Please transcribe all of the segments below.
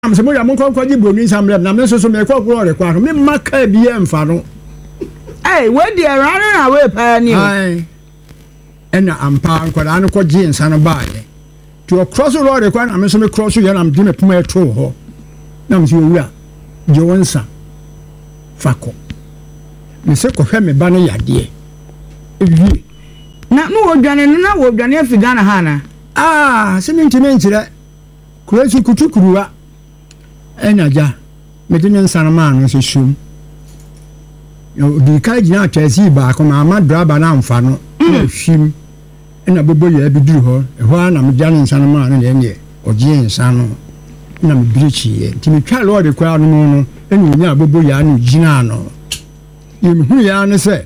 am se mo ya mo kokko ji broni samle na me so me kokko re kwa me maka bi e mfa no we di run na we pa ni ai ena ampa nkwada no ko ji nsa no baaye to cross road kwa na me so me cross ye na me di me puma eto ho na me so wura je wonsa fako me se ko hwe me ba no yade ewie na no wodwane no na wodwane afiga na ha na se me ntime nkyire kuresu kutukuruwa ena ja me di nsa no ma no so shum yo di ka gina atasi ba ko ma draba na amfa no na hwim ena bobo ye bi ho ho na me gya nsa no ma no ne ogie nsa no na me birichi ye ti me twa lord kwa no no ena nya bobo ya no gina no ye me hu ya no se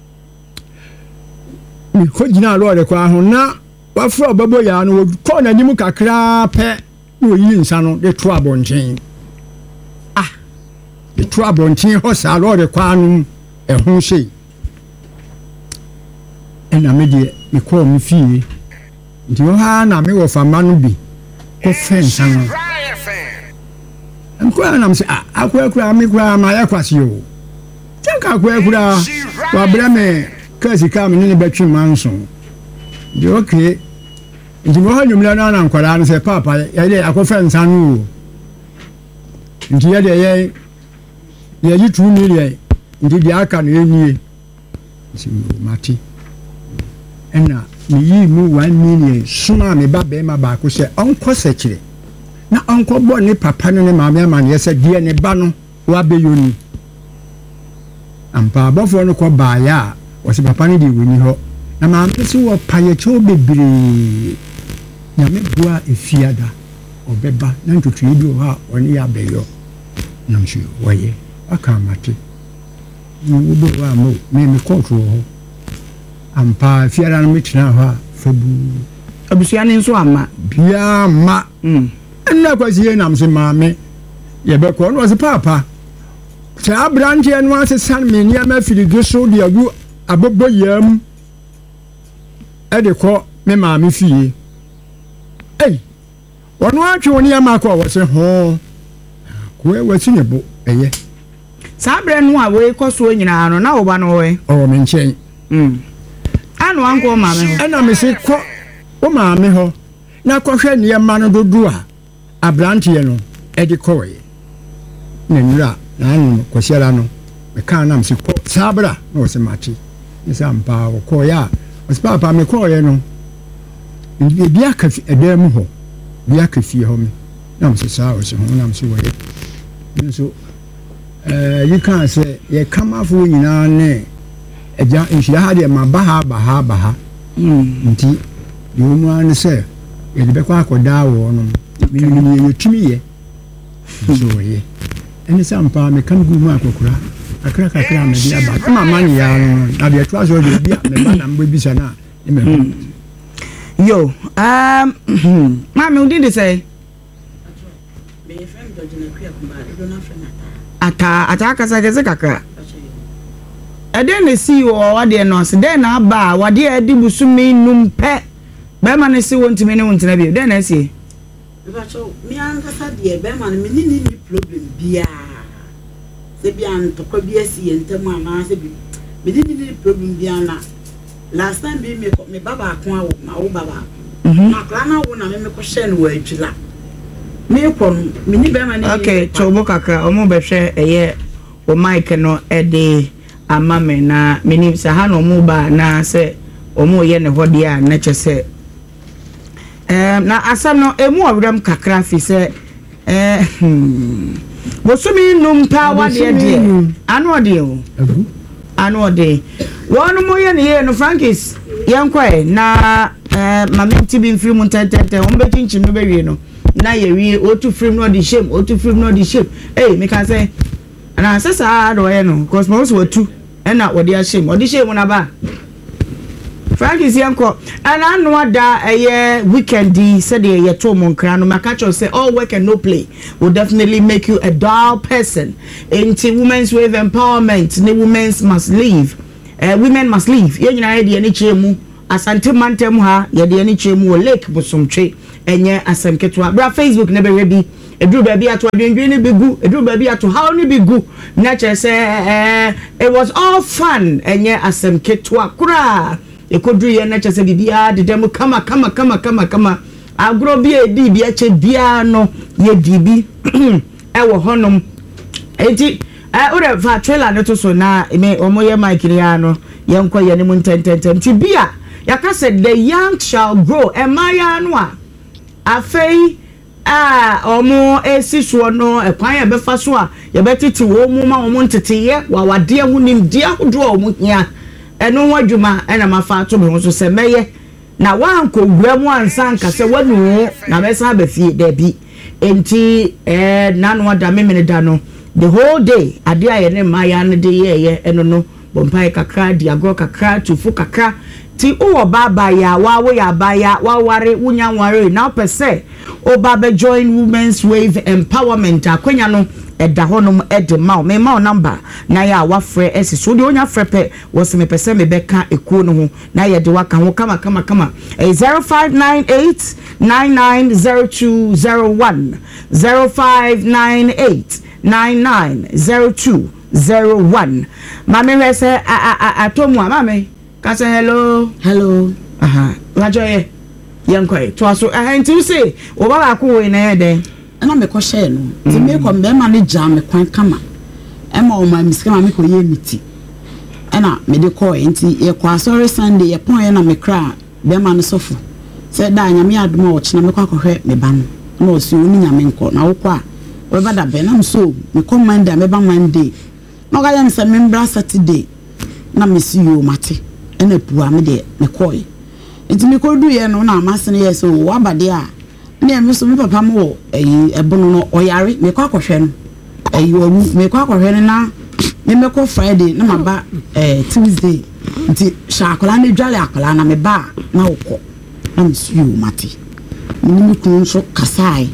mi ko gina lord kwa ho na wa fra bobo ya no ko na nim kakra pe no yi nsa no de to abonchen de to abonchen ho sa lord kwa no ehun sei ena me de me ko mi fie nti ho ha na me wo fama no bi ko fensa no ko na me se akwa me kwa ma ya kwase o tanka akwa wa bra me kasi ka me ne betwe manso de okay nti mo ha nyumla na nkwara no se papa ya de akwa fensa no nti ya de ye yi 2 million nti di aka no enie si mati ena mi yi mu 1 million suma me ba be ma ba ko se onko sekire na onko bo ne papa no ne maame amane yese die ne ba no wa be yoni ampa bofo no ko ba ya o se papa ne di woni ho na maame si wo paye cho bebre na me bua efiada obeba na ntutu ebi o ha oni ya be yo na mshi woye aka mati wo bo wa mo me control ho ampa fiara no metina ho fabu abusua ne nso ama bia ma na kwasi na mse maame ye be ko no se papa se abrantie no asesan me nia ma firi guso de agu abobo yam e de ko me maame fie wono atwe woni ama ko wo se ho ko e wasi ne bo eye sabre no a we koso nyina no na wo ba no we me nchen anu anko maame ho na me se ko o maame ho na ko hwe ne ma no dodo a abrantie no e de ko we na nura na anu ko siara no me kan na me se ko sabra no se machi ni sampa ko ya o se papa me ko ye no ndi bia ka edam ho bia ka fie ho me na me se sa o se ho na me se wo ye nso you can say ye come off nyina ne eja nhira ha de ma ba ha nti de onu an se ye de be kwa akoda wo no me ye tumi ye so ye eni sampa me kan gu mu akokura akra me dia ba ma mani ya no na de twa so de bia me ba na mbo bisa na me yo mama we did say me friend dojina kwa kuma do na friend ata kasa kese kakra eden ne si wo wade no se den na ba wade adi busumi numpe be ma ne si wontime ne wontena bi den na si ba so mi angasa de be ma ne ni problem bia se bia ntoko bia si entamu ama se bi me ni problem bia na last time bi me baba ko awo ma wo baba na kra na wo na me ko share no wa atwila me kon me ni be ma ni okay chobo kakra omo be hwe eye o mic no e de amame na me ni sa ha no mo ba na se omo ye ne hode a na che se na asam no emu awram kakra fi se bosumi numpa wade de anu ode o anu ode wonu mo ye ne ye no Frankis yenkwae na mama ntibi mfiri mu tete o mbe chinchin no be wie no na ye wi otu film no the shape me can say na sasa do ye no cause mo so otu na wo dey shame o dey shame na ba Frankis yanko and anu ada weekend said ye to mo nkra no maka cho say all work and no play will definitely make you a dull person. Into women's wave empowerment, women must leave ye nyina ye de ani chemu asante mantem ha ye de ani chemu o lake bosomtwe enye asemketwa bra Facebook na be rebi eduru baby ato adwendwen ni bigu eduru baby ato how ni bigu na che say it was all fun enye asem ketwa kura ekoduru ye na che say bibia de dem kama agro bi edi bi ache bia no ye dibi ewo honom enti ore va trailer ne to so na me omoye mic ni ano ye nkọ ye ne mu ntententem ti bia yaka said the young shall grow emaya no a afei omo esiso no ekwan ye befa so a ye betiti wo mu ma omo ntete wa wade hu nim dia hodo omo hia eno ho adwuma ena mafa to me ho so se meye na wanko gwam ansanka se wanu na besa ba fie da bi enti nanu ada memene da no the whole day ade aye ne maya ne de ye eno no bompai kakra diago kakra tufu kakra ti o baba ya wa ya baya wa ware wunya ware now per se o baba join women's wave empowerment akwanya no eda honom ede ma me ma number na ya wa frɛ esi so de onya frɛ pɛ was me pɛ me bɛka ekuo no ho na ye de waka ho kama 0598 990201 0598 990201 mame rese atomu mame ka say hello wajoye yankoi to aso nti say wo ba ko we na ye den na me ko share no ti me ko me ma ne jam me kwan kama e ma o ma miska ma me ko ye miti na me de ko nti ye kwa sorry Sunday ye pon ye na me kra be ma no sofo se da nya me adoma o china me kwa kohwe me ba no na o si oni nya me nko na wo kwa we ba da be na so me ko Monday me ba Monday no ga yam se me mbra Saturday na me si yo mate na puwa me de me ko ye nti me ko du ye no na amasene ye so wo abade a ne me so me papa mo ebono no oyare me kwa kohwe no owu me kwa kohwe na me ko Friday na maba Tuesday nti shakola na dwale akola na me ba na wokọ na me su mate ni me kunu so kasai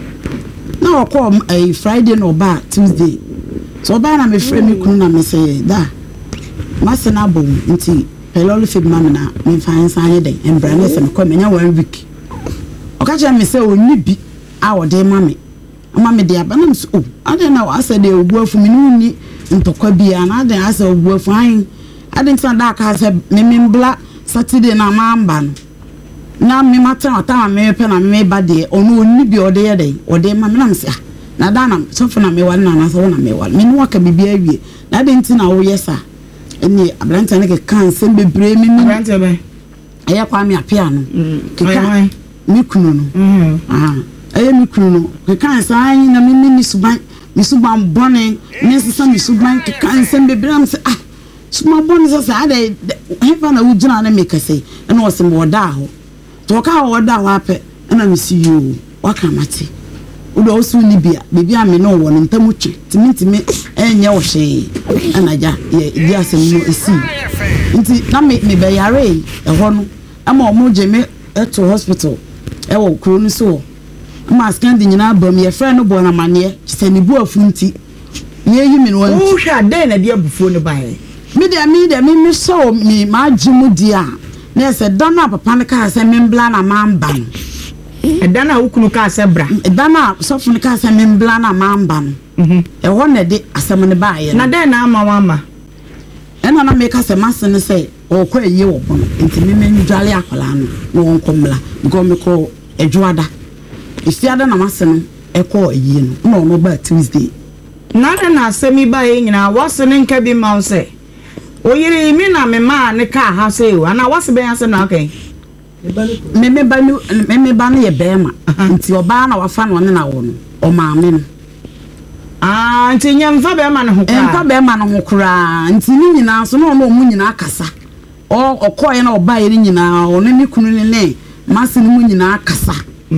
na wokọ Friday no ba Tuesday so ba na me frɛ me kunu na me say da masena bom nti pelolo fib mama na me fa nsan den embra na se me ko me nya 1 week okacha me say oni bi a wode mame mame de aba na so ade na wa say de obu afu me ni ntokwa bia na ade asa obu afu an ade ntan da ka say me mbla Saturday na mamba na me mata ata me pe na me ba de onu oni bi ode ye de ode mame na me say na da na so fo na me wal na so na me wal me no ka bibia wie na ade ntina wo yesa eni abranta ne ke kan sem bebre mi abranta be aya kwa me apia no keka mi kunu no aya mi kunu no ke kan san na mi suban bone me sesa mi suban ke kan sem bebre am se suban bone se sa ade hefa na wujina na me kase na o se mo da ho to ka wo da ho ape na mi si yo waka mate udo osu ni bia me no wo ntamu twe timi enye wo hye anaja ye asem no esi nti na me be yare e ho no ama omo je me to hospital e wo kro no so ma scan di nyina bam ye frɛ no bo na mane se ni bu afu nti ye yi me no wanti o hwa den na de abufuo no bae me so me ma jimu dia na se dana papa ne ka se me mbla na mamba edana ukunu ka sebra edana sofun ka se membla na mamba no ho na de asem ne baaye na den na ama wama ena na me ka se masene se o kwa eye wo bono enti me ndwale akola no no nkomla go me ko edwada ifiada na masene e ko eye no no ba Tuesday na na asemi baaye nyina wasene nka bi ma se oyire mi na me ma ne ka ha se o ana wase ben ase na okay me ba no ye bema nti oba na wafa no ne na wo no o maame no nti nyemfa bema no ho kura nti ni nyina so no mu nyina akasa okoye na oba ye nyina ono ni kunu ne mase ni mu nyina akasa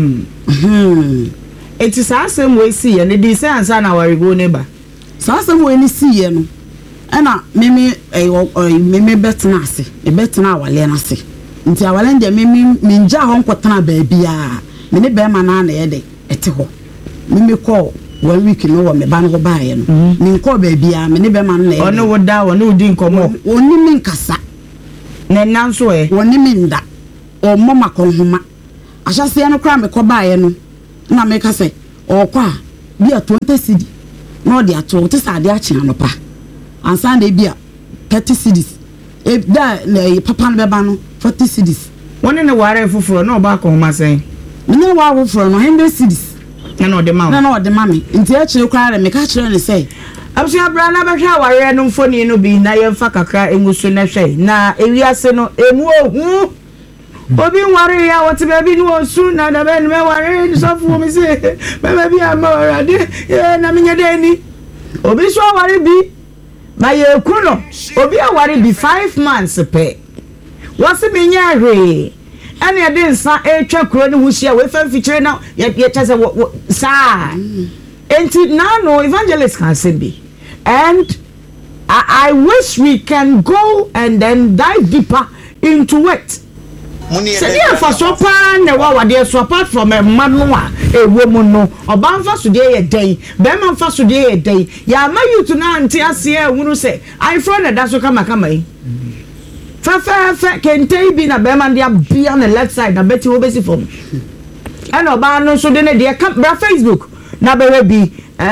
eti saa asem we si ye ne di se ansa na warego ne ba saa asem we ni si ye no ana meme betena ase betena awale na ase nti awale nde me nja ho nkotana baabia me ne be ma na na ye de ete ho me ko 1 week no wo me ba no ba ye no me ko baabia me ne be ma na ye ono woda wo no di nkomo oni mi nkasa na nanso e woni mi nda o mama ko homa ahase no kra me ko ba ye no na me ka se o kwa bi a 20 cedi no de ato te sa de ache anopa ansa na bi a 30 cedis e da na papa no beba no 40 cedis woni ne ware foforo na oba ko ma sen ne wa foforo no 100 cedis na ode ma na ode ma me nti a kire kwara me ka kire ne say abusua bra na behwa ware no mfoni no bi na yemfa kakra engusu na hwe na ewiase no emu ohu obi ware ya wote baby no osu na da be no ware so fu mi se baby am already na me nyade ni obi so ware bi na ye kuno obi aware bi 5 months pe wase me nya hwe ane ade nsa etwa kuro ne huhia we fa mfikyire na ye chase sa enti now no evangelist can say be and I wish we can go and then dive deeper into it. Say there for so pa na wa de so apart from a man no a ewo mu no oba mfa so de ye den be man mfa so de ye den ya ma you to na anti ase e hunu say I friend that so kama yi fa kente bi na be man dia bia na left side na beti wo besi form and oba no so de ne de bra Facebook na be bi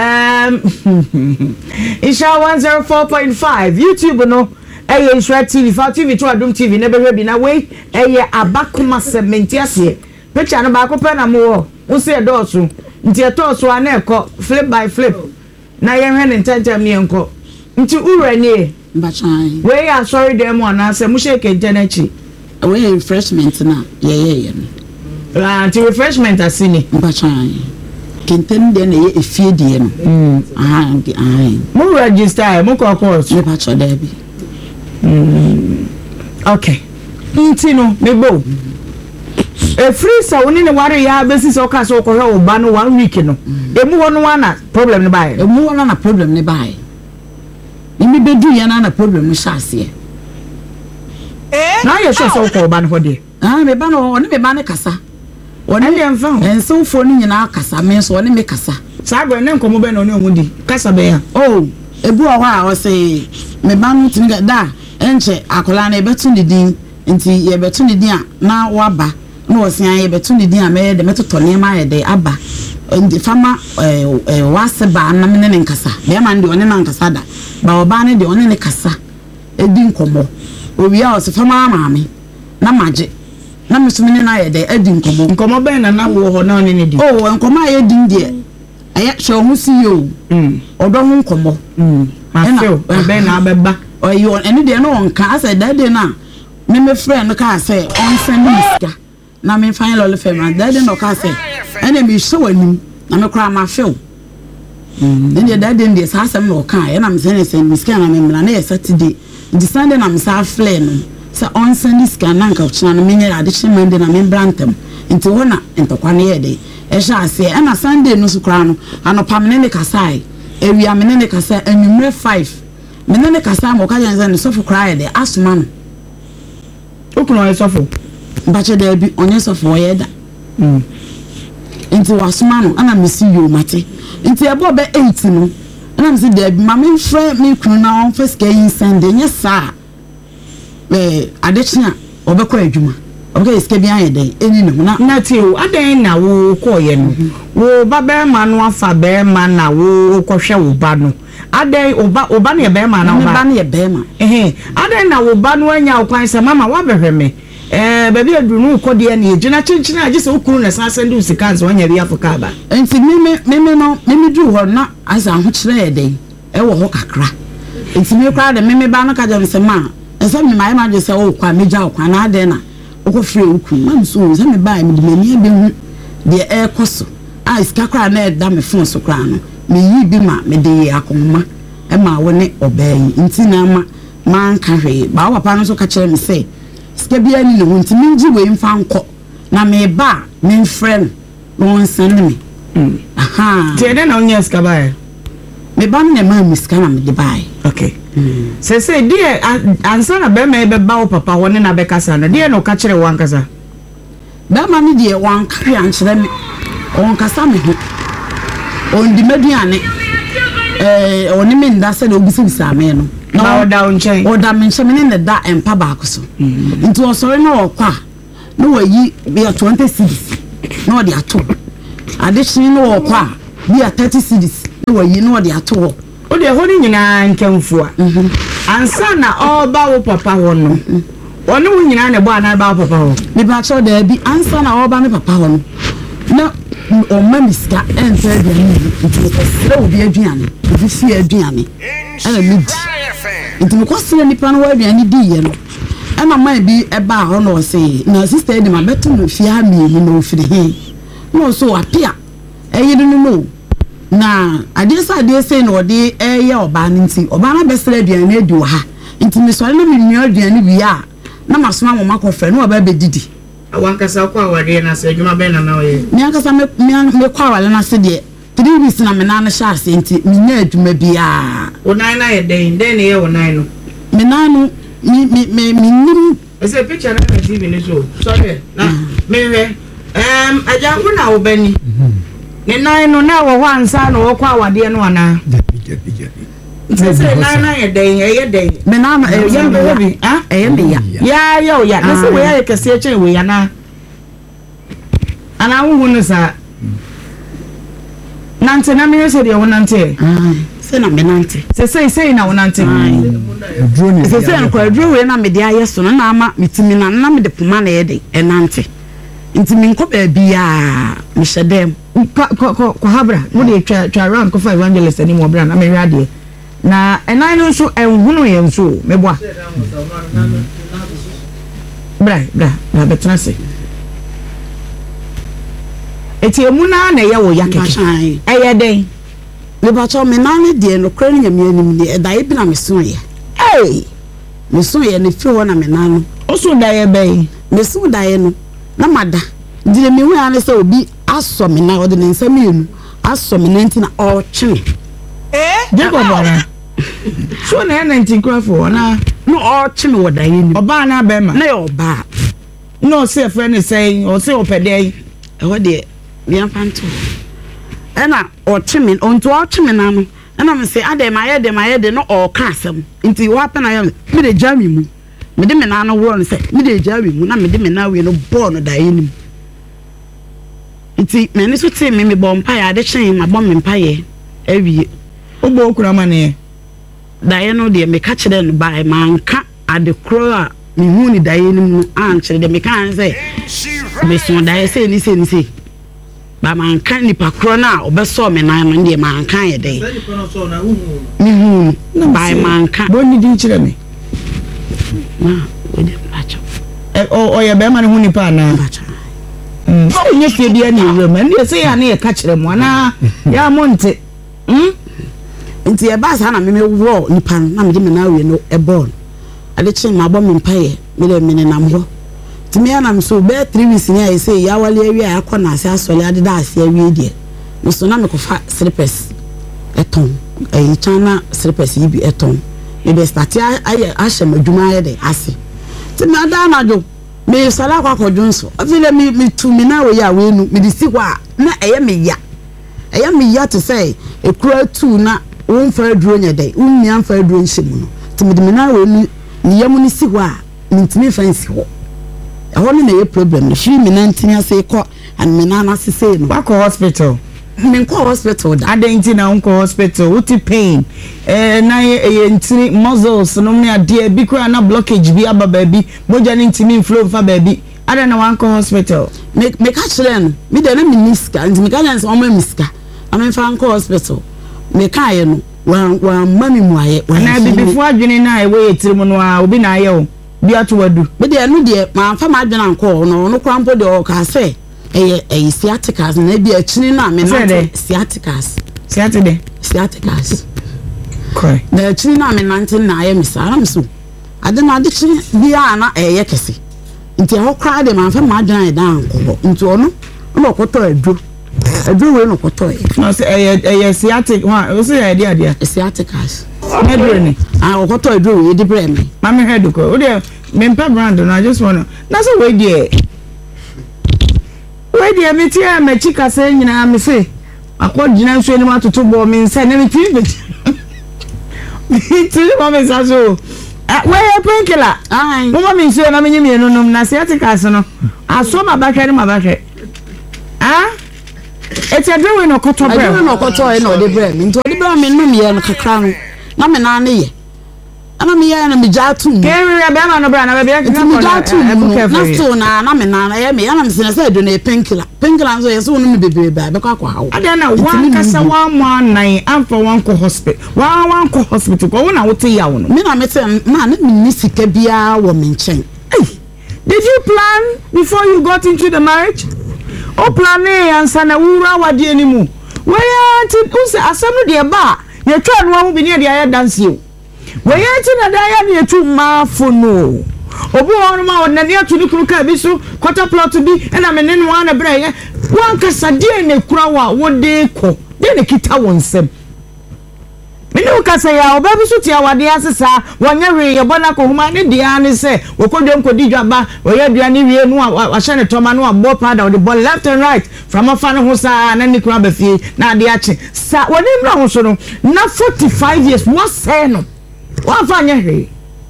Isha 104.5 YouTube no Eye Isra TV, Fa TV to Adum TV, never be na way. Eye abakuma sementiase. Picture no baako pe na mo. Wo se dosu. Nti eto so aneko flip by flip. Na ye hwe ne ntanta mi enko. Nti ura nie. Mbachan. We ya sorry dem ona se mu shake ntenachi. We refreshment na ye no. Nti refreshment asini. Mbachan. Kenten de na ye efie de no. Mo register, mo call course. Me pacho there bi. Okay. Ntino mebo. E free sa woni ne ware ya besi so ka so ko hwe oba no 1 week no. Emu wono wana problem ne bae. Emu wono na problem ne bae. Imi bedu ya na problem no shase. Na ye so ko oba no hode. Me ba no oni me ba ne kasa. Oni dem fa. Enso fo ni nyina kasa me so oni me kasa. Sa gbe ne nkomo be na oni omudi. Kasa be ya. Oh, ebu oho a o se me ba no tinga da enche akola na ebetu ni din nti ye betu ni din a na waba na osia ye betu ni din a me de metoto ne ma ye de aba ndi fama wase ba na me ne nkasa be ma ndi one na nkasa da ba oba ne de one ne kasa edi nkomo owi a o se fama maame na maje na mesumine na ye de edi nkomo be na wo ho na one ne di oh nkomo a ye din de aye hwe ho si yo odo ho nkomo ma feel be na abeba oyo ene de no onka ase dade na me friend no ka say on send miska na me final family dade no ka say ene me show anim na me kra ma feel de dade de sa asem no ka e na me send miska na me na na Saturday the Sunday na me sa flare no say on send miska na nka china na me nya ade chi Monday na me brantem nti wona entokwa na ye de e sha ase e na Sunday no su kra no anopa me ne kasai ewia me ne kasa anumre 5 menene kasa mo ka yanza ne sofo cry de asuma no okuno e sofo bache de bi onye sofo ye da nti wasuma no ana mesi yo mate nti ebo be 8 no ana mesi de bi ma me frɛ me kunu na on first yin send nye sa adechia obekɔ adwuma obekɔ iske bi an de eni ne na ti o adan na wo kɔ ye no wo ba be ma no afa be ma na wo kɔhwɛ wo ba no adan oba na ye be ma na oba na ye be ma adan na wo ba no anya okwan se mama wa behwe me baby adunu ko de na ejina chinchina age se okuru na san send usika nso anya bi afoka ba enti me du ho na asa ho kire ye den e wo ho kakra enti me kra de me ba no ka je se ma esa me mai ma je se o kwa meja o kwa na adan na oko free oku ma so se me ba me de mani be hu de e koso a iska kra na e da me phone so kra no me yi bi ma me de akoma e ma wo ne obayi nti na ma man ka hwe ba papa no so ka kire me say ske bia ni le hunti minji we mfa nko na me ba me friend no send me aha ti ede na onye ska ba me ba me ma miska na me de bai okay se die ansa na be me be ba o papa woni na be kasa na die no ka kire wan kasa ba ma ni die wan ka ya nkire me on kasa me ho on di meduane oni me nda se na obisibisa me no na oda unchen oda me nche me ne da empa ba akoso nti osore na okwa na wayi be 20 cities na odi ato addition na okwa bi a 30 cedis na wayi no de ato ho o de ho ni nyina nkamfu a ansa na oba wo papa ho no ono wo nyina na bo ana ba papa ho me ba cho da bi ansa na oba me papa ho no na o ma miska enta aduane nti ko sere obi aduane obi si aduane ana mi nti ko sere nipa no aduane di ye no ana man bi eba ho no se na sister de ma beto no fia mi no ofiri he no so apia eyiri no na ade say no de eye oba nti oba na besere aduane adi wo ha nti mi sori na mi nua aduane bi a na masoma mo makofre no oba be didi wankasa kwa awade na se adwuma be na na oye mi ankasa me kwa awale na se de 3 weeks na me na na sha ase nti mi nya adwuma bi a onan na ye den ne ye onan no me na no me nim ese picture na TV ni so sorry na me we ajanku na obani ne nan no na wo ansa no wo kwa awade no ana se na ye den me na ye be bi ah me ya ya na se we ya kese che we ya na ana wo no sa nante na me se de wo nante se na me nante se na wo nante drone se nko drone na me de aye so na ama mitimi na me de puma na ye de enante ntimi nko ba bia me hyedem ko habra mo de twa round ko fa evangelist ani mo bra na me hwade na enan no so enhunu ye nso meboa bra betena se eti emuna na ye wo yakeke eye den me ba cho me na ne de no kra ne nyame anim ne da ye bi na me so ye me so ye ne fi wo na me na no o so da ye be me so da ye no na mada dire me hu ane se obi aso me na ode ne nsam yenu aso me na ntina o chime Jacob bona so na 19 crafo na no o chime wo da ye ni oba na be ma na oba no se friend say o se opede e wo de bia panto ena o chime onto o chime na no ena me say ade ma ye de no o ka asem nti wo apena ya me de jami mu me de me na no wo no say me de jami mu na me de me na we no ball no da ye ni nti me ni so te me bo mpa ya de chen ma bo me mpa ye awie ogbo okura ma ne da ye no de me ka kire no ba ma nka ade kro a me hu ni da ye ni mu an kire de me kan say me so da ye say ni ba ma nka ni pa kro na obeso me na no de ma nka ye de me hu na ba ma nka bo ni di kire me na we de acha o ye be ma ne hu ni pa na acha no nye fie bia na ewe ma ndi se ya na ye ka kire mo na ya monte nti e ba sa na me wo nipa na me de me na we no e born ade chi ma bo me mpaye me de me nam ho ti me na me so be 3 weeks ni ai say ya wale awi akọ na ase asole ade da ase awi die me so na me ko fa slippers eton e chana slippers yi bi eton e be start aye ahye madwuma aye de ase ti me ada na jo me sala kwa kodunso afile me tu me na we ya we nu me di si kwa na eye me ya to say e kura tu na won fa aduro nya dai won nya fa aduro nhyemu no timidi me na we ni yam ni si kwa ntimi fancy ho e ho na ye problem no shi me na ntinya say ko and me na se say no wa ko hospital me ko hospital da adenti na unko hospital uti pain na ye ntiri muscles no me ade bi kura na blockage bi aba baby moja ni ntimi flow fa baby ada na wanko hospital me ka kire no me de na me niska ntimi ka nyanse o ma miska amen fa anko hospital me ka ye no wa mami mu aye na bibifo adwene na ewe yetiri no a obi na aye o bi ato wadu me de no de ma fa ma adwene anko no krampo de o ka se eye sciaticas na bi achini na me na sciaticas koi na achini na me nantin na aye misara mso ade na ade chi bi a na eye kese nti ho kra de ma fa ma adwene da anko nti ono no koto adwo we no koto no se eye sciatic wa o se ade sciaticas medre ni koto adwo we di bre me ma me head ko o de me mpa brand no I just wanna na so we die me tia me chika se nyina me se akwadina nso ni matoto bo me nsa na me ti mo me sa so we painkiller mo me nso na me nyime no na sciaticas no aso ma bakare Eti adrewe no koto bre. Adrewe no koto e no de bre. Nti odi bre me num ye no kakra no. Na me na ne ye. Ana me ye na me jatu mu. Keri be ma no bra na be be me jatu mu. Na so na me na ye me na me se na say do na painkiller. Painkiller nso ye so no me bebre ba be kwa hawo. Ada na wan kasa wan mo anan amfa wan ko hospital. Wan ko hospital ko na wote ya wo no. Me na me se na me ni sika bia wo me nchen. Did you plan before you got into the marriage? O plan answer na wura wade animu. Where ti use asem no de ba. Ye twa no ho bi ne de aye dance o. Where ti na da ya ne tu ma fo no. Obu hono ma wona ne atu ni kuru ka bi so quarter plot bi na me ne no ana bra ye. Wan kasa de ne kura wa wo de ko. De ne kita won sem. Minu kasa ya obabi so tia wade asesa wonya we ye bona ko huma ne dia ne se wokodwem kodi dwaba woya dua ne wie no a hye ne toma no abo pada wo de ball left and right from afa ne ho sa na ne kura ba fie na ade ache sa woni mra ho so no na 45 years what say no wa fa nya hwe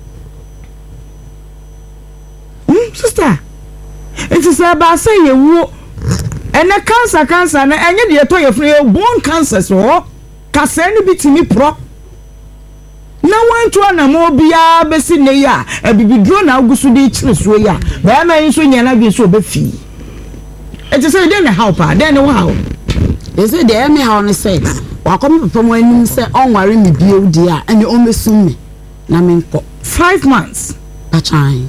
sister it is about say ye wo ene cancer na enye de to ye free bone cancer so kasa ni bitimi pro na wantu na mo bia besi ne ya abibidro na agusu de chire so ya ba ma yin so nyana bi so be fi it say dey na help ah dey no how they say dey me how ne say wa kom papa mo anim say onware me bia udi a ene o mesum me na me nko 5 months a time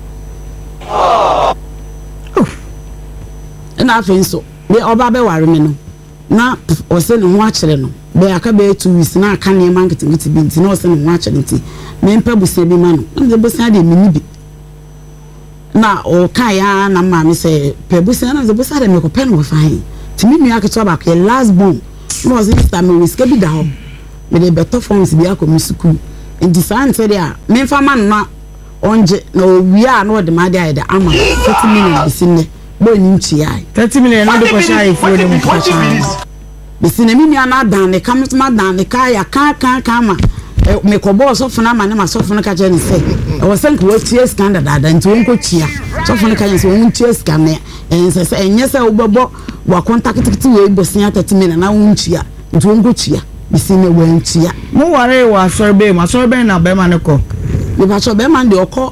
na afen so be oba be ware me no na o se ne ho a kire no be aka be 2 weeks na aka ne market ngiti bi nti na o se ne ho a kire nti me mpa busa bi ma no na busa de mini bi na o kan ya na ma me se pe busa na busa de me ko pen wo fain ti mi nua keto ba ke last born no o se sister me risk bi da ho me de better phones bi akọ mi school nti san se de a me fa ma na onje na o wi a na o de ma de ai da ama 30 minutes bisinne bo ni nchi ai 30 minutes na de ko share fo de mu ko share bisine mi nua na dan ne kam ma dan ne ka ya ka ma me ko bo so funa ma ne ma so funa ka je ne se e wo sank wo tie standard ada nti won ko tia so funa ka je se won tie scan ne ense se enye se wo bobo wa contact we bosia 30 minutes na won tia nti won ko tia bisine won tia mo ware wa sorbe na be ma ne ko me ba so be ma de okọ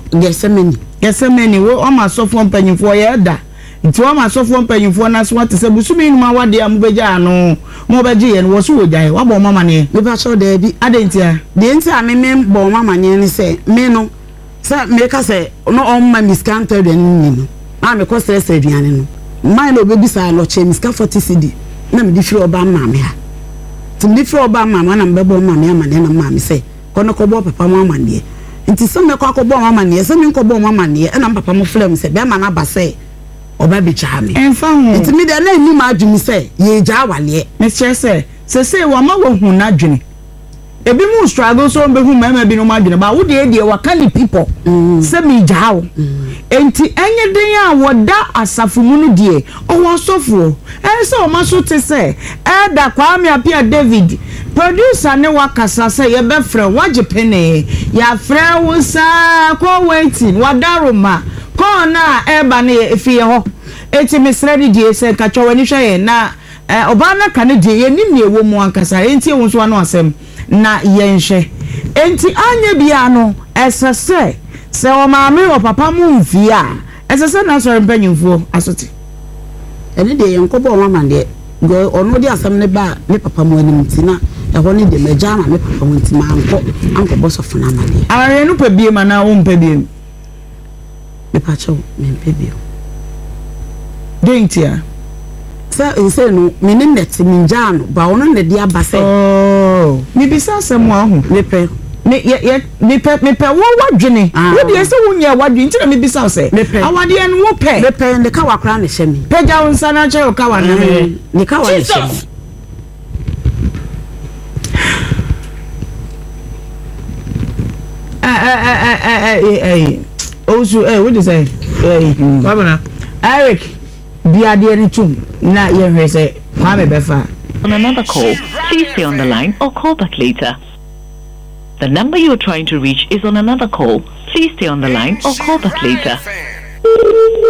gesemeni wo o ma so fo mpanyimfo ye da nti wa ma so fo mpanyimfo na so wate se busumi numa wade am beja ano mo beje ye no wo so wojae wa bo mama ne me ba so da bi adentia de nti a me bo mama ne ne se me no se me ka se no on ma miscanter de ni no na me ko stress aduane no mai no bebi sa lo che miska 40 cd na me di firi oba ma me ha ti me di firi oba ma na me bo ma me ama ne na ma me se kono ko bo papa mo ama ne nti se me ko akọbọ mama ne se me ko bo mama ne na papa mo flem se be ma na ba se oba bi cha me enfa hu nti me de na ni ma adwumi se ye ja wale me se wa ma wo hu na adwene ebi mu struggle so be hu mama bi no ma adwene ba wo de wa kali people se me ja wo enti enye den a wo da asafu mu no de o wo sofo se o ma so te se da kwa me apia David producer ne wakasa se ye be frɛ waje pene ya frɛ wo sa ko waiting wadaroma ko na eba ne efie ho eti misre di die se ka twani hwɛ na oba na ka ne die ye nim ne ewo mu ankasa enti ewo so ano asɛm na ye nhwɛ enti anya bia no esese se o maame o papa mu mfie a esese na so mpanyimfo asote ene de ye nkɔbɔ mama de go ono di asɛm ne ba me papa mu anim tina ɛhɔ ne de magya na me papa mu ntima ankɔ bɔ so funa ma de are no pa bie ma na wo mpa bie me pa cho me mpa bie dentia se no me ne net me gya no ba ono ne de aba se oh me bisa asɛm ahu me pɛ me pɛ wo wadwene wo de se wo nya wadwene nti na me bisa se awade no wo pɛ me pɛ ne ka wakra ne hye me pɛgya wo nsa na kyerɛ ka wa na me ne ka wa ne hye also what is say Babana Eric biade ni tum na ye hwe say kwa me befa on another call. Please stay on the line or call back later. The number you are trying to reach is on another call. Please stay on the line or call back later.